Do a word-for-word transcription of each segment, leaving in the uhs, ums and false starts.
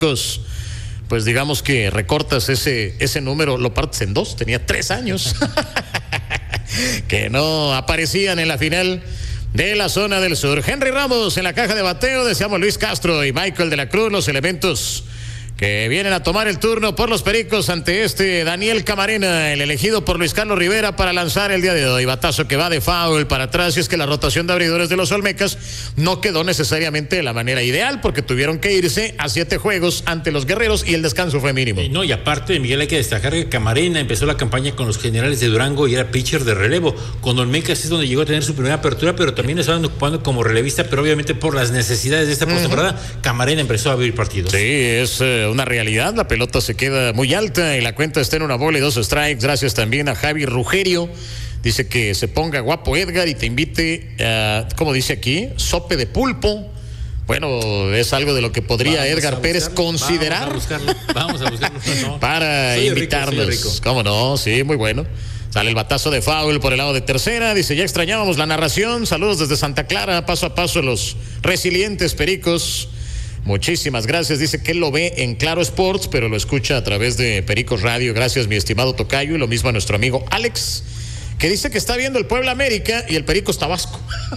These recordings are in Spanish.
pues digamos que recortas ese, ese número, lo partes en dos, tenía tres años que no aparecían en la final de la zona del sur. Henry Ramos en la caja de bateo, deseamos Luis Castro y Michael de la Cruz, los elementos que vienen a tomar el turno por los Pericos ante este Daniel Camarena, el elegido por Luis Carlos Rivera para lanzar el día de hoy. Batazo que va de foul para atrás, y es que la rotación de abridores de los Olmecas no quedó necesariamente de la manera ideal, porque tuvieron que irse a siete juegos ante los Guerreros y el descanso fue mínimo. Eh, no, y aparte, Miguel, hay que destacar que Camarena empezó la campaña con los Generales de Durango y era pitcher de relevo. Con Olmecas es donde llegó a tener su primera apertura, pero también estaban ocupando como relevista, pero obviamente por las necesidades de esta postemporada, uh-huh. Camarena empezó a abrir partidos. Sí, es eh, una realidad. La pelota se queda muy alta y la cuenta está en una bola y dos strikes. Gracias también a Javi Rugerio. Dice que se ponga guapo Edgar y te invite a, como dice aquí, sope de pulpo. Bueno, es algo de lo que podría vamos Edgar Pérez considerar. Vamos a buscarlo, vamos a buscarlo. No. Para soy invitarnos. Rico, rico. ¿Cómo no? Sí, muy bueno. Sale el batazo de foul por el lado de tercera. Dice, ya extrañábamos la narración. Saludos desde Santa Clara, paso a paso los resilientes Pericos. Muchísimas gracias. Dice que él lo ve en Claro Sports, pero lo escucha a través de Pericos Radio. Gracias, mi estimado tocayo. Y lo mismo a nuestro amigo Alex, que dice que está viendo el Puebla América y el Pericos Tabasco.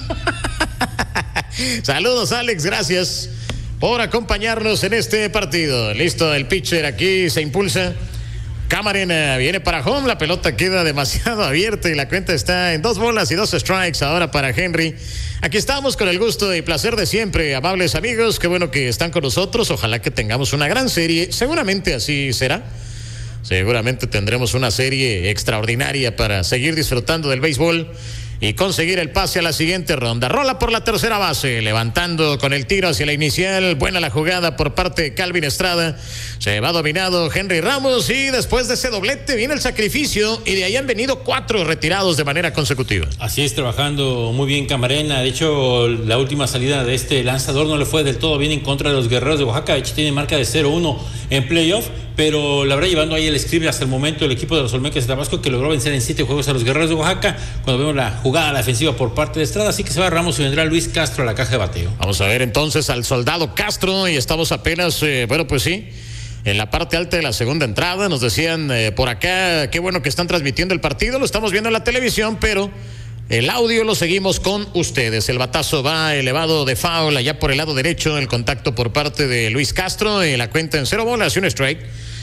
Saludos, Alex. Gracias por acompañarnos en este partido. Listo, el pitcher aquí se impulsa. Camarena viene para home, la pelota queda demasiado abierta y la cuenta está en dos bolas y dos strikes ahora para Henry. Aquí estamos con el gusto y placer de siempre, amables amigos, qué bueno que están con nosotros, ojalá que tengamos una gran serie, seguramente así será, seguramente tendremos una serie extraordinaria para seguir disfrutando del béisbol y conseguir el pase a la siguiente ronda. Rola por la tercera base, levantando con el tiro hacia la inicial. Buena la jugada por parte de Calvin Estrada. Se va dominado Henry Ramos y después de ese doblete viene el sacrificio y de ahí han venido cuatro retirados de manera consecutiva. Así es, trabajando muy bien Camarena. De hecho, la última salida de este lanzador no le fue del todo bien en contra de los Guerreros de Oaxaca. De hecho, tiene marca de cero uno en playoff, pero la verdad llevando ahí el script hasta el momento el equipo de los Olmecas de Tabasco, que logró vencer en siete juegos a los Guerreros de Oaxaca. Cuando vemos la jugada a la defensiva por parte de Estrada, así que se va Ramos y vendrá Luis Castro a la caja de bateo. Vamos a ver entonces al soldado Castro y estamos apenas, eh, bueno pues sí, en la parte alta de la segunda entrada. Nos decían eh, por acá, qué bueno que están transmitiendo el partido, lo estamos viendo en la televisión, pero el audio lo seguimos con ustedes. El batazo va elevado de foul allá por el lado derecho, el contacto por parte de Luis Castro y la cuenta en cero bolas y un strike.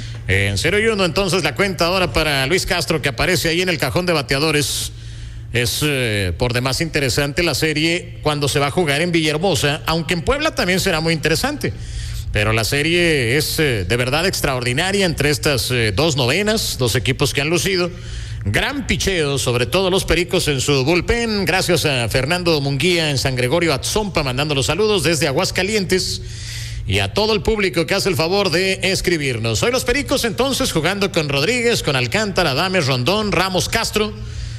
En cero y uno entonces la cuenta ahora para Luis Castro, que aparece ahí en el cajón de bateadores. Es eh, por demás interesante la serie cuando se va a jugar en Villahermosa, aunque en Puebla también será muy interesante. Pero la serie es eh, de verdad extraordinaria entre estas eh, dos novenas, dos equipos que han lucido. Gran picheo, sobre todo los Pericos en su bullpen. Gracias a Fernando Munguía en San Gregorio Atzompa, mandando los saludos desde Aguascalientes. Y a todo el público que hace el favor de escribirnos. Hoy los Pericos entonces jugando con Rodríguez, con Alcántara, Adames, Rondón, Ramos, Castro.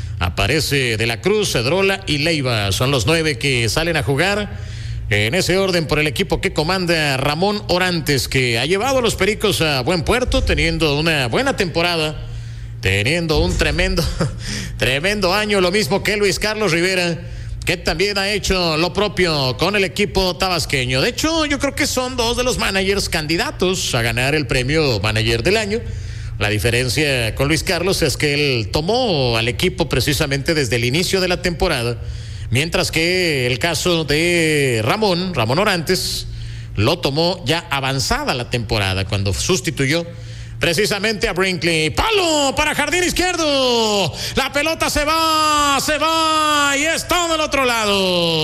Aparece De la Cruz, Cedrola y Leiva. Son los nueve que salen a jugar en ese orden por el equipo que comanda Ramón Orantes, que ha llevado a los Pericos a buen puerto, teniendo una buena temporada, teniendo un tremendo, tremendo año, lo mismo que Luis Carlos Rivera, que también ha hecho lo propio con el equipo tabasqueño. De hecho, yo creo que son dos de los managers candidatos a ganar el premio Manager del Año. La diferencia con Luis Carlos es que él tomó al equipo precisamente desde el inicio de la temporada, mientras que el caso de Ramón, Ramón Orantes, lo tomó ya avanzada la temporada, cuando sustituyó precisamente a Brinkley. Palo para jardín izquierdo. La pelota se va, se va y está del otro lado.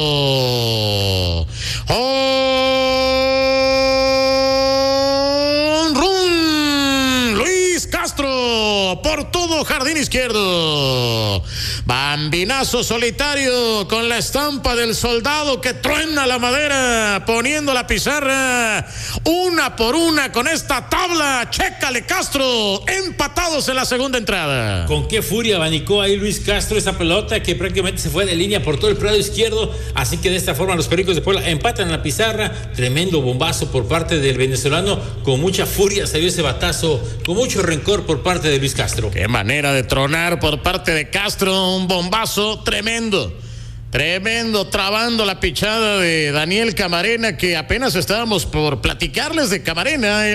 ¡Home run! Luis Castro por todo jardín izquierdo. Bambinazo solitario con la estampa del soldado que truena la madera, poniendo la pizarra una por una con esta tabla. Chécale, Castro, empatados en la segunda entrada. Con qué furia abanicó ahí Luis Castro esa pelota que prácticamente se fue de línea por todo el prado izquierdo, así que de esta forma los Pericos de Puebla empatan en la pizarra. Tremendo bombazo por parte del venezolano, con mucha furia salió ese batazo, con mucho rencor por parte de Luis Castro. Qué manera de tronar por parte de Castro, un bombazo tremendo, tremendo, trabando la pichada de Daniel Camarena, que apenas estábamos por platicarles de Camarena.